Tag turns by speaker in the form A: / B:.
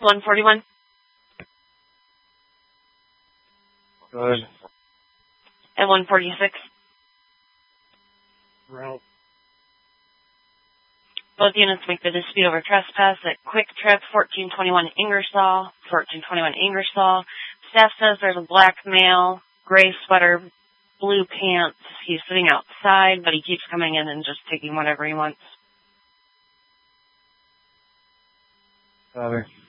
A: 141.
B: Good.
A: And 146.
B: Route.
A: Both units make the dispute over trespass at Quick Trip, 1421 Ingersoll. 1421 Ingersoll. Staff says there's a black male, gray sweater, blue pants. He's sitting outside, but he keeps coming in and just taking whatever he wants.
B: Copy.